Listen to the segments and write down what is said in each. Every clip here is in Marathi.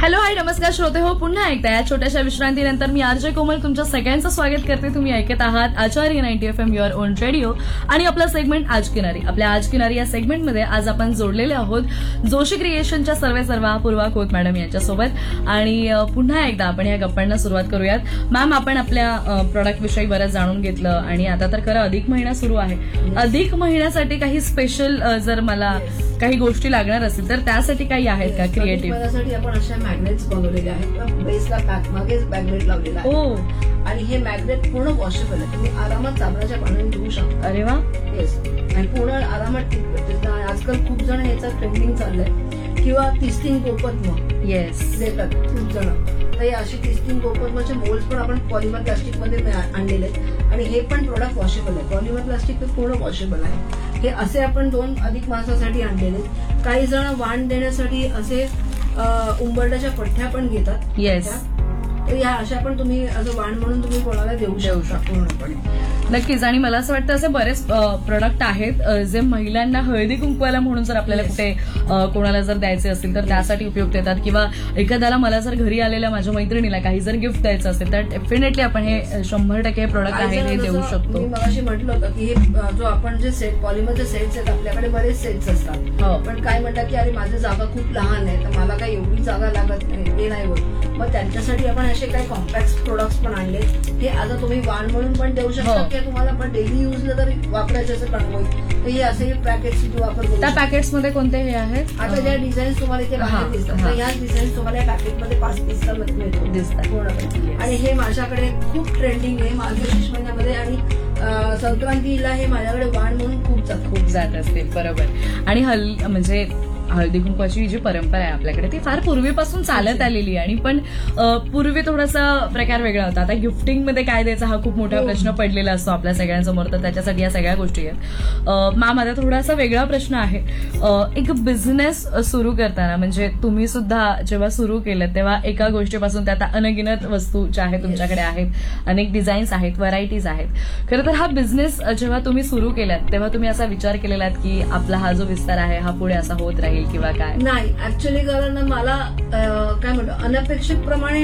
हॅलो हाय नमस्कार श्रोते हो, पुन्हा एकदा या छोट्याशा विश्रांतीनंतर मी आरजे कोमल तुमच्या सगळ्यांचं स्वागत करते. तुम्ही ऐकत आहात आचार्य 90 FM युअर ओन रेडिओ आणि आपला सेगमेंट आज किनारी. आपल्या आज किनारी या सेगमेंटमध्ये आज आपण जोडलेले आहोत जोशी क्रिएशनच्या सर्वेसर्वा पूर्वा खोत मॅडम यांच्यासोबत आणि पुन्हा एकदा आपण या गप्पांना सुरुवात करूयात. मॅम, आपण आपल्या प्रॉडक्ट विषयी बरंच जाणून घेतलं आणि आता तर खरं अधिक महिना सुरू आहे. अधिक महिन्यासाठी काही स्पेशल जर मला काही गोष्टी लागणार असतील तर त्यासाठी काही आहेत का क्रिएटिव्ह? त्यासाठी आपण अशा मॅग्नेट्स बनवलेले आहेत. बेसला मागेच मॅग्नेट लावलेला आहे आणि हे मॅग्नेट पूर्ण वॉशेबल आहे. तुम्ही आरामात साबणाच्या पाण्याने धुवू शकता. अरे वा. येस, आणि पूर्ण आरामात टिकते. आजकाल खूप जण याचा ट्रेंडिंग चाललंय किंवा तिस्तीन गोपद्म येस देतात खूप जण. तर हे अशी तिस्तीन गोपद्माचे मोल्ड पण आपण पॉलिमर प्लास्टिक मध्ये आणलेले आहेत आणि हे पण प्रोडक्ट वॉशेबल आहे. पॉलिमर प्लास्टिक तर पूर्ण वॉशेबल आहे. हे असे आपण 2 अधिक मासासाठी आणलेले. काही जण वाण देण्यासाठी असे उंबरड्याच्या पठ्ठ्या पण घेतात. येस, तर या अशा पण तुम्ही असं वाण म्हणून तुम्ही कोणाला देऊ शकता पूर्णपणे. नक्कीच. आणि मला असं वाटतं असे बरेच प्रोडक्ट आहेत जे महिलांना हळदी कुंकवाला म्हणून जर आपल्याला कुठे कोणाला जर द्यायचे असतील तर त्यासाठी उपयुक्त येतात किंवा एखाद्याला मला जर घरी आलेल्या माझ्या मैत्रिणीला काही जर गिफ्ट द्यायचं असेल तर डेफिनेटली आपण हे 100% हे प्रोडक्ट आहे हे देऊ शकतो. मी मगाशी म्हटलं होतं की हे जो आपण जे सेट पॉलिमरचे सेट्स आहेत आपल्याकडे बरेच सेट्स असतात. पण काय म्हणतात की अरे माझी जागा खूप लहान आहे तर मला काही एवढी जागा लागत नाही, हे नाही होत. मग त्यांच्यासाठी आपण असे काही कॉम्पॅक्ट प्रोडक्ट्स पण आणले. हे आता तुम्ही वाण म्हणून पण देऊ शकता किंवा तुम्हाला पण डेली युजला जर वापरायचे असेल कणगोई तर हे असे पॅकेट्स वापर करू. त्या पॅकेट्स मध्ये कोणते हे आहेत? आता ज्या डिझाईन्स तुम्हाला इथे बाहेर दिसतात तर ह्याच डिझाईन्स तुम्हाला या पॅकेटमध्ये 5 पीस मिळतो दिसतात पूर्णपणे. आणि हे माझ्याकडे खूप ट्रेंडिंग आहे मार्गशीर्ष महिन्यामध्ये आणि संक्रांतीला हे माझ्याकडे वाण म्हणून खूप जात असते. बरोबर. आणि म्हणजे हळदी कुंकवाची जी परंपरा आहे आपल्याकडे ती फार पूर्वीपासून चालत आलेली आहे आणि पण पूर्वी थोडासा प्रकार वेगळा होता. आता गिफ्टिंगमध्ये काय द्यायचा हा खूप मोठा प्रश्न पडलेला असतो आपल्या सगळ्यांसमोर, तर त्याच्यासाठी या सगळ्या गोष्टी आहेत. मॅम, आता थोडासा वेगळा प्रश्न आहे. एक बिझनेस सुरू करताना म्हणजे तुम्ही सुद्धा जेव्हा सुरू केलं तेव्हा एका गोष्टीपासून त्या आता अनगिनत वस्तू ज्या आहेत तुमच्याकडे आहेत, अनेक डिझाईन्स आहेत, व्हरायटीज आहेत. खरं तर हा बिझनेस जेव्हा तुम्ही सुरू केलात तेव्हा तुम्ही असा विचार केलेला की आपला हा जो विस्तार आहे हा पुढे असा होत राहील किंवा काय? नाही, ऍक्च्युअली कारण मला काय म्हणतो अनपेक्षित प्रमाणे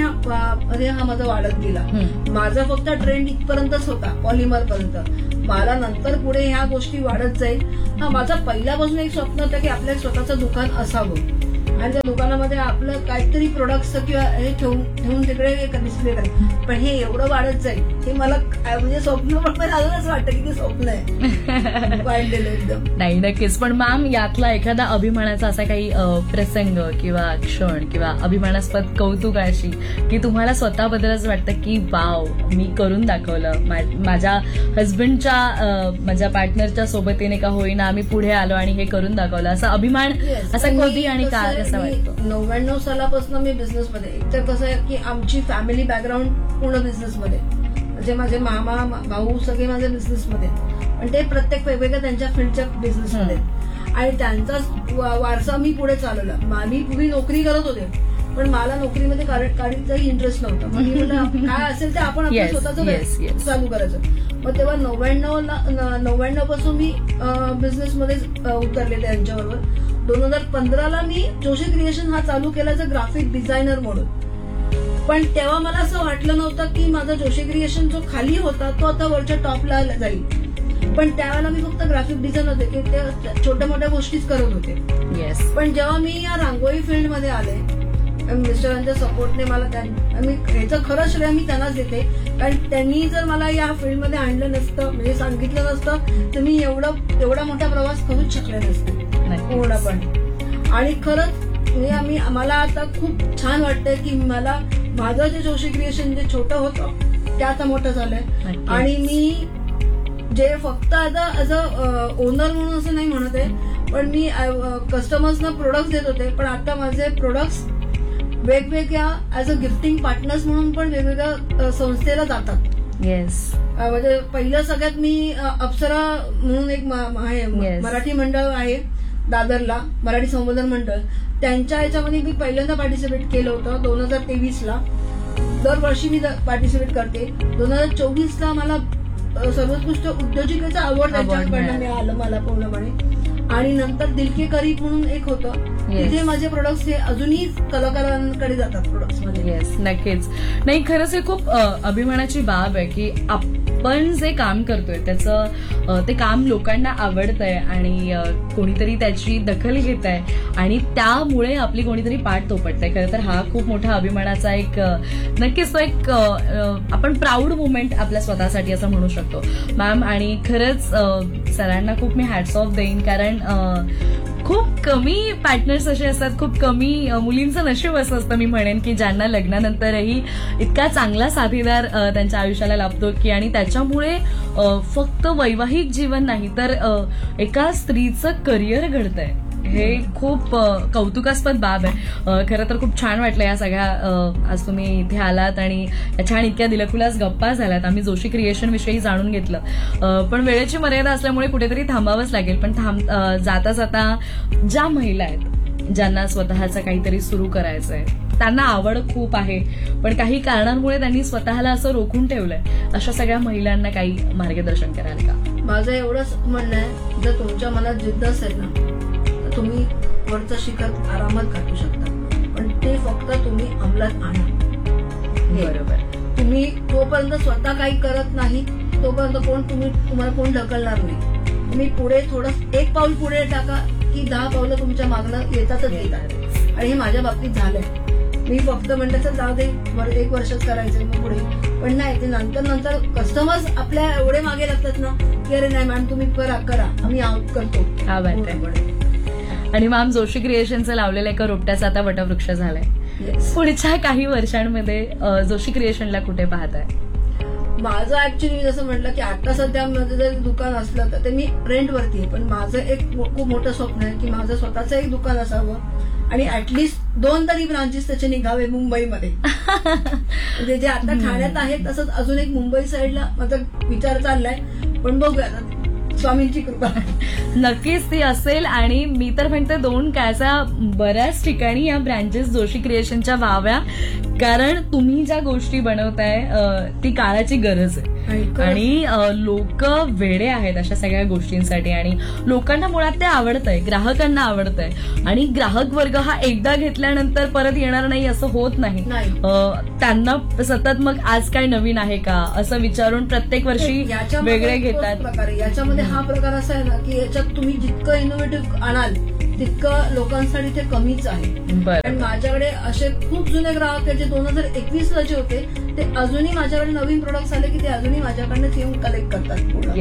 हा माझा वाढत गेला. माझा फक्त ट्रेंड इथपर्यंतच होता, पॉलिमर पर्यंत. मला नंतर पुढे ह्या गोष्टी वाढत जाईल. माझा पहिल्यापासून एक स्वप्न होतं की आपल्या स्वतःचं दुकान असावं आणि त्या दुकानामध्ये आपलं काहीतरी प्रोडक्ट्स किंवा हे ठेवून तिकडे डिस्प्ले करायचं. पण हे एवढं वाढत जाईल हे मला म्हणजे स्वप्न पण अजूनच वाटतं की ते स्वप्न आहे. वाढलेलं एकदम. नाही, नक्कीच. पण मॅम, यातला एखादा अभिमानाचा असा काही प्रसंग किंवा क्षण किंवा अभिमानास्पद कौतुक अशी की तुम्हाला स्वतःबद्दलच वाटतं की वाव, मी करून दाखवलं, माझ्या हजबंडच्या माझ्या पार्टनरच्या सोबतीने का होईना आम्ही पुढे आलो आणि हे करून दाखवलं, असा अभिमान असा कधी आणि काय असं वाटतं? 99 सालापासून मी बिझनेसमध्ये. एकतर कसं आहे की आमची फॅमिली बॅकग्राऊंड पूर्ण बिझनेसमध्ये, म्हणजे माझे मामा भाऊ सगळे माझे बिझनेसमध्ये, पण ते प्रत्येक वेगवेगळ्या त्यांच्या फील्डच्या बिझनेसमध्ये आणि त्यांचा वारसा मी पुढे चालवला. मी पूर्वी नोकरी करत होते पण मला नोकरीमध्ये काहीच इंटरेस्ट नव्हता. म्हणजे काय असेल ते आपण आपलं स्वतःचं चालू करायचं. मग तेव्हा 99 पासून मी बिझनेसमध्ये उतरले त्यांच्याबरोबर. 2015ला मी जोशी क्रिएशन हा चालू केला ग्राफिक डिझायनर म्हणून. पण तेव्हा मला असं वाटलं नव्हतं की माझा जोशी क्रिएशन जो खाली होता तो आता वरच्या टॉपला जाईल. पण त्यावेळेला मी फक्त ग्राफिक डिझाईन होते की ते छोट्या मोठ्या गोष्टीच करत होते. येस. पण जेव्हा मी या रांगोळी फील्डमध्ये आले मिस्टरांच्या सपोर्टने, मला ह्याचं खरं श्रेय मी त्यांनाच देते. कारण त्यांनी जर मला या फील्डमध्ये आणलं नसतं, म्हणजे सांगितलं नसतं तर मी एवढा मोठा प्रवास करूच शकले नसते पूर्णपणे. आणि खरंच मला आता खूप छान वाटतंय की मला माझं जे जोशी क्रिएशन जे छोटं होतं ते आता मोठं झालंय. आणि मी जे फक्त आता ऍज अ ओनर म्हणून असं नाही म्हणत आहे, पण मी कस्टमर्सना प्रोडक्ट्स देत होते, पण आता माझे प्रोडक्ट्स वेगवेगळ्या ऍज अ गिफ्टिंग पार्टनर्स म्हणून पण वेगवेगळ्या संस्थेला जातात. येस. म्हणजे पहिलं सगळ्यात मी अप्सरा म्हणून एक मराठी मंडळ आहे दादरला, मराठी संवर्धन मंडळ, त्यांच्या याच्यामध्ये मी पहिल्यांदा पार्टिसिपेट केलं होतं 2023ला. दरवर्षी मी पार्टिसिपेट करते. 2024ला मला सर्वोत्कृष्ट उद्योजिकेचा अवॉर्ड त्यांच्याकडनं मिळालं मला पूर्णपणे. आणि नंतर दिलके करीब म्हणून एक होतं, तिथे माझे प्रोडक्ट्स हे अजूनही कलाकारांकडे जातात प्रोडक्ट्स मध्ये. येस, नक्कीच. नाही, खरंच हे खूप अभिमानाची बाब आहे की आपण जे काम करतोय त्याचं ते काम लोकांना आवडतंय आणि कोणीतरी त्याची दखल घेत आहे आणि त्यामुळे आपली कोणीतरी पाठ थोपटतंय. खरं तर हा खूप मोठा अभिमानाचा एक नक्कीच तो एक आपण प्राऊड मुवमेंट आपल्या स्वतःसाठी असं म्हणू शकतो मॅम. आणि खरंच सरांना खूप मी हॅट्स ऑफ देईन, कारण खूप कमी पार्टनर्स असे असतात, खूप कमी मुलींचं नशीब असं असतं मी म्हणेन की ज्यांना लग्नानंतरही इतका चांगला साथीदार त्यांच्या आयुष्याला लाभतो की आणि त्याच्यामुळे फक्त वैवाहिक जीवन नाही तर एका स्त्रीचं करिअर घडतंय. हे खूप कौतुकास्पद बाब आहे. खरं तर खूप छान वाटलं या सगळ्या आज तुम्ही इथे आलात आणि छान इतक्या दिलखुलास गप्पा झाल्यात. आम्ही जोशी क्रिएशन विषयी जाणून घेतलं, पण वेळेची मर्यादा असल्यामुळे कुठेतरी थांबावंच लागेल. पण जाता जाता ज्या महिला आहेत ज्यांना स्वतःचं काहीतरी सुरू करायचंय, त्यांना आवड खूप आहे पण काही कारणांमुळे त्यांनी स्वतःला असं रोखून ठेवलंय, अशा सगळ्या महिलांना काही मार्गदर्शन कराल का? माझं एवढंच म्हणणं आहे, जर तुमच्या मनात जिद्द असेल ना तुम्ही वरचं शिखर आरामात गाठू शकता, पण ते फक्त तुम्ही अंमलात आणा. बरोबर. तुम्ही तोपर्यंत स्वतः काही करत नाही तोपर्यंत तुम्हाला कोण ढकलणार नाही. तुम्ही पुढे थोडं एक पाऊल पुढे टाका की 10 पावलं तुमच्या मागणं येतातच येतात. आणि हे माझ्या बाबतीत झालंय. मी फक्त म्हणलं तर जाऊ दे 1 वर्षच करायचंय मग पुढे, पण नाही, ते नंतर कस्टमर्स आपल्या एवढे मागे लागतात ना की अरे नाही मॅम तुम्ही करा आम्ही करतो. हा बात आहे. आणि मॅम जोशी क्रिएशनचं लावलेलं एका रोपट्याचा आता वटवृक्ष झालाय. पुढच्या काही वर्षांमध्ये जोशी क्रिएशनला कुठे पाहताय? माझं ऍक्च्युली मी जसं म्हटलं की आता सध्या माझं जर दुकान असलं तर ते मी रेंटवरती आहे, पण माझं एक खूप मोठं स्वप्न आहे की माझं स्वतःचं एक दुकान असावं आणि ऍटलिस्ट 2 तरी ब्रांचेस त्याचे निघावे मुंबईमध्ये. म्हणजे जे आता ठाण्यात आहे तसंच अजून एक मुंबई साईडला माझा विचार चाललाय, पण बघूया स्वामींची कृपा. नक्कीच ती असेल. आणि मी तर म्हणते 2 कायचा बऱ्याच ठिकाणी या ब्रँचेस जोशी क्रिएशनच्या व्हाव्या, कारण तुम्ही ज्या गोष्टी बनवताय ती काळाची गरज आहे आणि लोक वेडे आहेत अशा सगळ्या गोष्टींसाठी आणि लोकांना मुळात ते आवडतंय, ग्राहकांना आवडतंय आणि ग्राहक वर्ग हा एकदा घेतल्यानंतर परत येणार नाही असं होत नाही. त्यांना सतत मग आज काय नवीन आहे का असं विचारून प्रत्येक वर्षी वेगळे घेतात. याच्यामध्ये हा प्रकार असा आहे ना की याच्यात तुम्ही जितकं इनोव्हेटिव्ह आणाल तितकं लोकांसाठी ते कमीच आहे. आणि माझ्याकडे असे खूप जुने ग्राहक आहेत जे 2021ला जे होते ते अजूनही माझ्याकडे नवीन प्रोडक्ट्स आले की ते अजूनही माझ्याकडनं येऊन कलेक्ट करतात.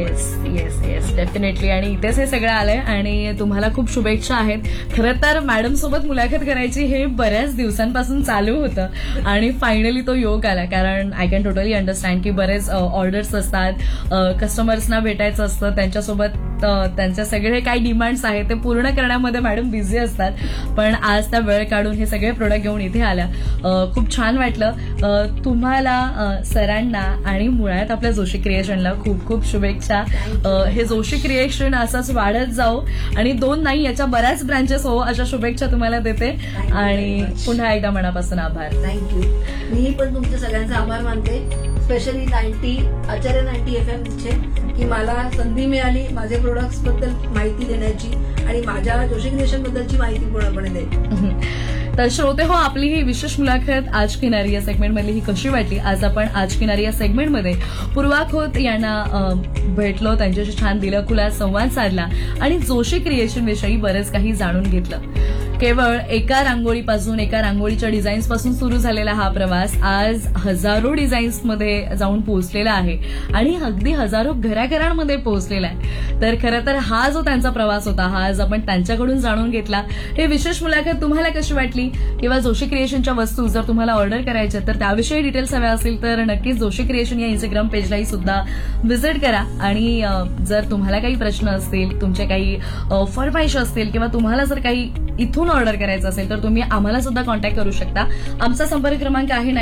Yes definitely. आणि इथेच हे सगळं आलंय आणि तुम्हाला खूप शुभेच्छा आहेत. खरं तर मॅडम सोबत मुलाखत करायची हे बऱ्याच दिवसांपासून चालू होतं आणि फायनली तो योग आला, कारण आय कॅन टोटली अंडरस्टँड की बरेच ऑर्डर्स असतात, कस्टमर्सना भेटायचं असतं, त्यांच्यासोबत त्यांचे सगळे काही डिमांड्स आहेत ते पूर्ण करण्यामध्ये मॅडम बिझी असतात, पण आज त्या वेळ काढून हे सगळे प्रोडक्ट घेऊन इथे आल्या. खूप छान वाटलं. तुम्हाला सरांना आणि मुळात आपल्या जोशी क्रिएशनला खूप खूप शुभेच्छा. हे जोशी क्रिएशन असंच वाढत जाऊ आणि 2 नाही याच्या बऱ्याच ब्रँचेस हो अशा शुभेच्छा तुम्हाला देते. आणि पुन्हा एकदा मनापासून आभार. थँक्यू. मी पण तुमच्या सगळ्यांचा आभार मानते, स्पेशली आचार्य 90 FM की मला संधी मिळाली माझे प्रोडक्ट्स बद्दल माहिती देण्याची आणि माझ्या जोशी क्रिएशन बद्दलची माहिती पूर्णपणे द्यायची. तर श्रोते हो, आपली ही विशेष मुलाखत आज किनारी या सेगमेंटमधली ही कशी वाटली? आज आपण आज किनारी या सेगमेंटमध्ये पूर्वा खोत यांना भेटलो, त्यांच्याशी छान दिलखुलास संवाद साधला आणि जोशी क्रिएशन विषयी बरेच काही जाणून घेतलं. केवळ एका रांगोळीपासून, एका रांगोळीच्या डिझाईन्स पासून सुरू झालेला हा प्रवास आज हजारो डिझाईन्समध्ये जाऊन पोहोचलेला आहे आणि अगदी हजारो घराघरांमध्ये पोहोचलेला आहे. तर खरं तर हा जो त्यांचा प्रवास होता हा आज आपण त्यांच्याकडून जाणून घेतला. हे विशेष मुलाखत तुम्हाला कशी वाटली किंवा जोशी क्रिएशनच्या वस्तू जर तुम्हाला ऑर्डर करायच्या तर त्याविषयी डिटेल्स हव्या असतील तर नक्कीच जोशी क्रिएशन या इंस्टाग्राम पेजलाही सुद्धा व्हिजिट करा. आणि जर तुम्हाला काही प्रश्न असतील, तुमचे काही फरमाईश असतील किंवा तुम्हाला जर काही इथून ऑर्डर करायचं असेल तर तुम्ही आम्हाला सुद्धा कॉन्टॅक्ट करू शकता. आमचा संपर्क क्रमांक आहे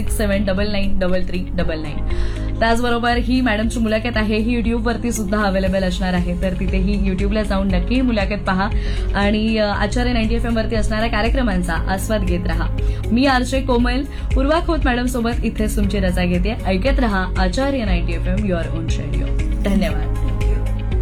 9167993399. त्याचबरोबर ही मॅडमची मुलाखत आहे ही युट्यूबवरती सुद्धा अवेलेबल असणार आहे, तर तिथेही युट्यूबला जाऊन नक्की मुलाखत पहा आणि आचार्य 90 FM वरती असणाऱ्या कार्यक्रमांचा आस्वाद घेत रहा. मी आरजे कोमल पूर्वा खोत मॅडम सोबत इथेच तुमची रजा घेते. ऐकत रहा आचार्य 90 FM, युअर ओन रेडिओ. धन्यवाद.